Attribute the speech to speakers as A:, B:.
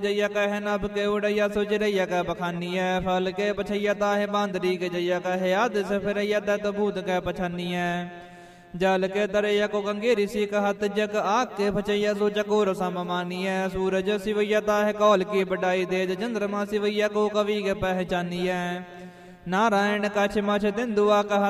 A: जैया कह नभ के उड़ैया सुजरैया का बखानिया फल के पछैया ताहे बांदरी के जैया कहे आदि से फिरैया दत्त भूत के पछनिया जल के तरैया को गंगे ऋषि कहत जग आग के पचैया सो चकोर सममानिया सूरज शिवैया ताहे कौल की बढ़ाई तेज चंद्रमा शिवैया को कवि के पहचानिया नारायण कछ मछ तिंदुआ कहा